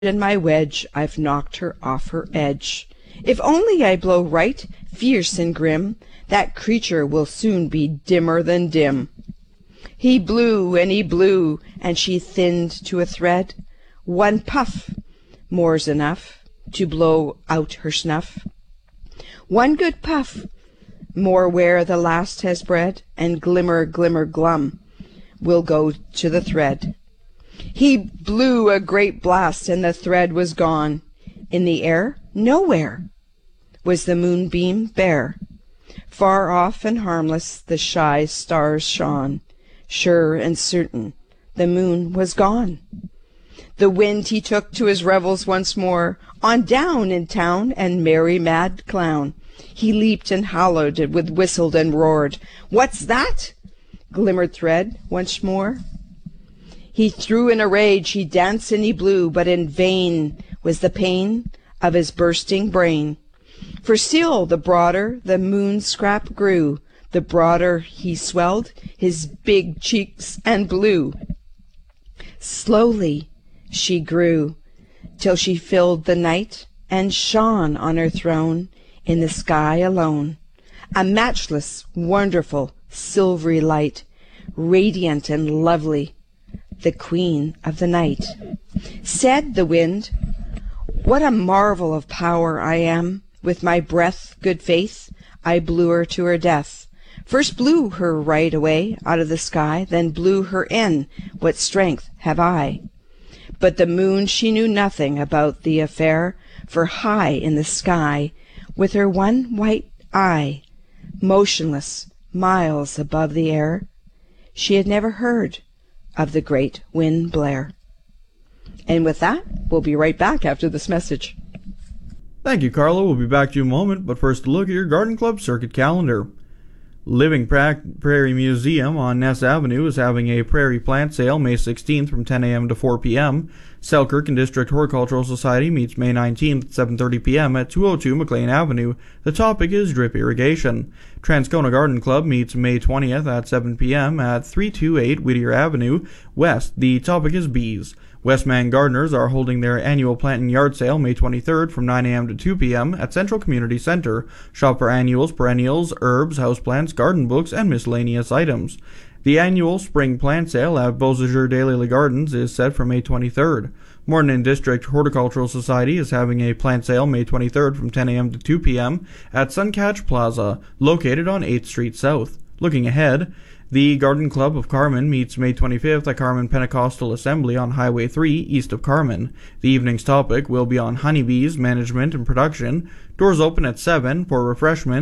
and my wedge, I've knocked her off her edge. If only I blow right, fierce and grim, that creature will soon be dimmer than dim. He blew, and she thinned to a thread. One puff, more's enough to blow out her snuff. One good puff, more where the last has bred, and glimmer, glimmer, glum, will go to the thread. He blew a great blast, and the thread was gone. In the air, nowhere, was the moonbeam bare. Far off and harmless the shy stars shone. Sure and certain the moon was gone. The wind he took to his revels once more, on down in town and merry mad clown. He leaped and howled, with whistled and roared. "What's that?" glimmered thread once more. He threw in a rage, he danced and he blew, but in vain was the pain of his bursting brain. For still the broader the moon scrap grew, the broader he swelled his big cheeks and blew. Slowly she grew, till she filled the night, and shone on her throne in the sky alone, a matchless, wonderful, silvery light, radiant and lovely, the queen of the night. Said the wind, "What a marvel of power I am! With my breath, good faith, I blew her to her death. First blew her right away out of the sky, then blew her in. What strength have I?" But the moon, she knew nothing about the affair, for high in the sky, with her one white eye, motionless, miles above the air, she had never heard of the great wind blare. And with that, we'll be right back after this message. Thank you, Carla. We'll be back to you in a moment, but first a look at your Garden Club circuit calendar. Living Prairie Museum on Ness Avenue is having a prairie plant sale May 16th from 10 a.m. to 4 p.m. Selkirk and District Horticultural Society meets May 19th at 7:30 p.m. at 202 McLean Avenue. The topic is drip irrigation. Transcona Garden Club meets May 20th at 7 p.m. at 328 Whittier Avenue West. The topic is bees. Westman Gardeners are holding their annual plant and yard sale May 23rd from 9 a.m. to 2 p.m. at Central Community Center. Shop for annuals, perennials, herbs, houseplants, garden books, and miscellaneous items. The annual spring plant sale at Beausejour Daily Gardens is set for May 23rd. Moreton District Horticultural Society is having a plant sale May 23rd from 10 a.m. to 2 p.m. at Suncatch Plaza, located on 8th Street South. Looking ahead, the Garden Club of Carman meets May 25th at Carman Pentecostal Assembly on Highway 3, east of Carman. The evening's topic will be on honeybees, management, and production. Doors open at 7 for refreshment.